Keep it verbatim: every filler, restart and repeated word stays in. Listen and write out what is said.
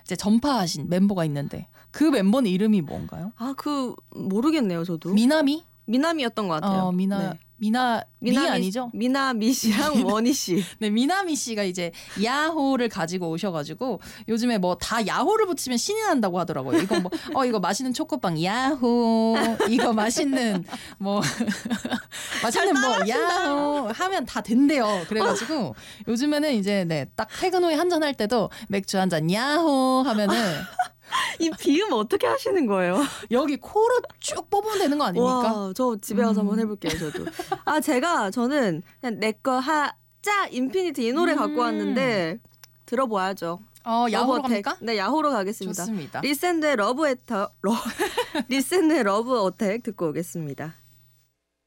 이제 전파하신 멤버가 있는데 그 멤버는 이름이 뭔가요? 아, 그 모르겠네요, 저도. 미나미? 미나미였던 것 같아요. 어, 미나 네. 미나 미 미나미, 아니죠? 미나미 씨랑 원희 씨. 네, 미나미 씨가 이제 야호를 가지고 오셔가지고 요즘에 뭐 다 야호를 붙이면 신이 난다고 하더라고요. 이거 뭐 어 이거 맛있는 초코빵 야호, 이거 맛있는 뭐 맛있는 뭐 야호 하면 다 된대요. 그래가지고 요즘에는 이제 네, 딱 퇴근 후에 한잔 할 때도 맥주 한 잔 야호 하면은 이 비음 어떻게 하시는 거예요? 여기 코로 쭉 뽑으면 되는 거 아닙니까? 와, 저 집에 가서 음. 한번 해볼게요, 저도. 아, 제가 저는 그냥 내거 하자 인피니트 이 노래 음. 갖고 왔는데 들어봐야죠. 어, 야호로 러브 어택. 갑니까? 네, 야호로 가겠습니다. 좋습니다. 리샌드의 러브 에터, 러, 리샌드의 러브 어택 듣고 오겠습니다.